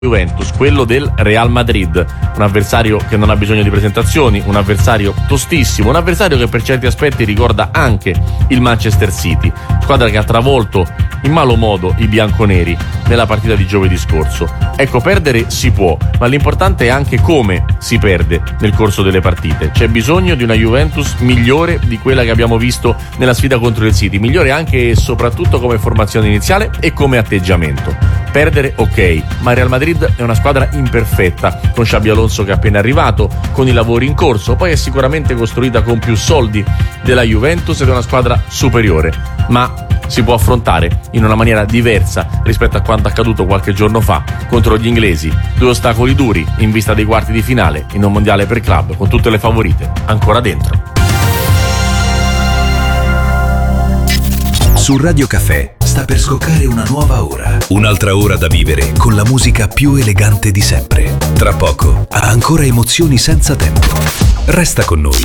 Juventus, quello del Real Madrid, un avversario che non ha bisogno di presentazioni, un avversario tostissimo, un avversario che per certi aspetti ricorda anche il Manchester City, squadra che ha travolto in malo modo i bianconeri nella partita di giovedì scorso. Ecco, perdere si può, ma l'importante è anche come si perde nel corso delle partite. C'è bisogno di una Juventus migliore di quella che abbiamo visto nella sfida contro il City, migliore anche e soprattutto come formazione iniziale e come atteggiamento. Perdere ok, ma il Real Madrid è una squadra imperfetta, con Xabi Alonso che è appena arrivato, con i lavori in corso, poi è sicuramente costruita con più soldi della Juventus ed è una squadra superiore, ma si può affrontare in una maniera diversa rispetto a quanto accaduto qualche giorno fa contro gli inglesi. 2 ostacoli duri in vista dei quarti di finale in un mondiale per club con tutte le favorite ancora dentro. Su Radio Caffè sta per scoccare una nuova ora. Un'altra ora da vivere con la musica più elegante di sempre. Tra poco, ancora emozioni senza tempo. Resta con noi.